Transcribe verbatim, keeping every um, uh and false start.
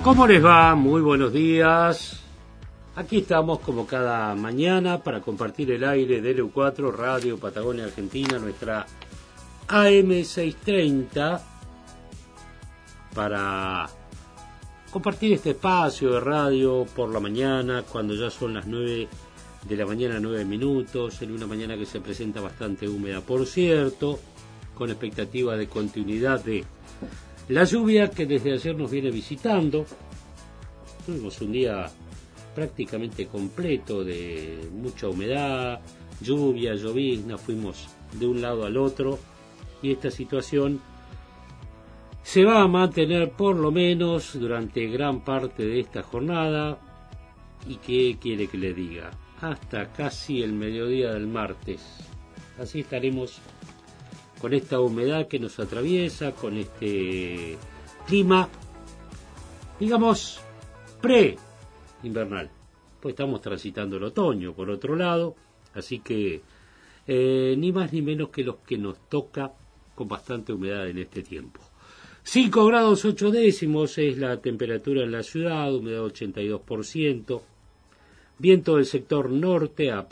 ¿Cómo les va? Muy buenos días. Aquí estamos como cada mañana para compartir el aire de L U cuatro, Radio Patagonia Argentina, nuestra A M seiscientos treinta, para compartir este espacio de radio por la mañana, cuando ya son las nueve de la mañana, nueve minutos, en una mañana que se presenta bastante húmeda, por cierto, con expectativa de continuidad de la lluvia que desde ayer nos viene visitando. Tuvimos un día prácticamente completo de mucha humedad, lluvia, llovizna, fuimos de un lado al otro y esta situación se va a mantener por lo menos durante gran parte de esta jornada. ¿Y qué quiere que le diga? Hasta casi el mediodía del martes. Así estaremos con esta humedad que nos atraviesa, con este clima, digamos, pre-invernal. Pues estamos transitando el otoño, por otro lado, así que eh, ni más ni menos que los que nos toca con bastante humedad en este tiempo. cinco grados ocho décimos es la temperatura en la ciudad, humedad ochenta y dos por ciento, viento del sector norte a